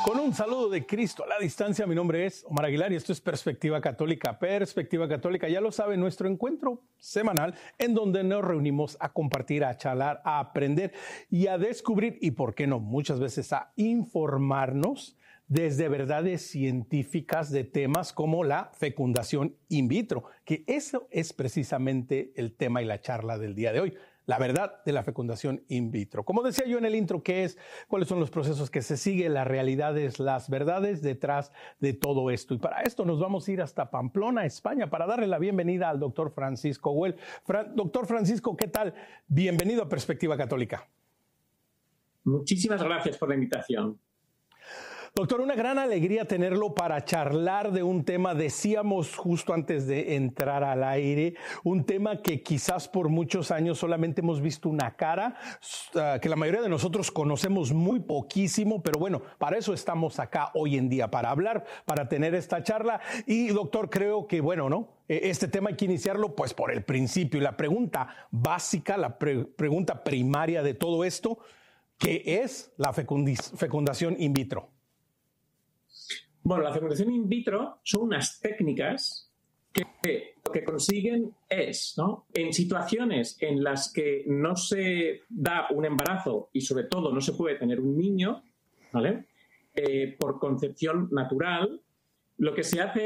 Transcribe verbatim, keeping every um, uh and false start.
Con un saludo de Cristo a la distancia, mi nombre es Omar Aguilar y esto es Perspectiva Católica. Perspectiva Católica, ya lo sabe, nuestro encuentro semanal en donde nos reunimos a compartir, a charlar, a aprender y a descubrir y, por qué no, muchas veces a informarnos desde verdades científicas de temas como la fecundación in vitro, que eso es precisamente el tema y la charla del día de hoy. La verdad de la fecundación in vitro. Como decía yo en el intro, ¿qué es? ¿Cuáles son los procesos que se siguen? Las realidades, las verdades detrás de todo esto. Y para esto nos vamos a ir hasta Pamplona, España, para darle la bienvenida al doctor Francisco Güell. Fra- doctor Francisco, ¿qué tal? Bienvenido a Perspectiva Católica. Muchísimas gracias por la invitación. Doctor, una gran alegría tenerlo para charlar de un tema, decíamos justo antes de entrar al aire, un tema que quizás por muchos años solamente hemos visto una cara, uh, que la mayoría de nosotros conocemos muy poquísimo, pero bueno, para eso estamos acá hoy en día, para hablar, para tener esta charla. Y doctor, creo que bueno, ¿no? Este tema hay que iniciarlo pues por el principio. Y la pregunta básica, la pre- pregunta primaria de todo esto, ¿qué es la fecundis- fecundación in vitro? Bueno, la fecundación in vitro son unas técnicas que lo que consiguen es, ¿no?, en situaciones en las que no se da un embarazo y sobre todo no se puede tener un niño, ¿vale?, eh, por concepción natural, lo que se hace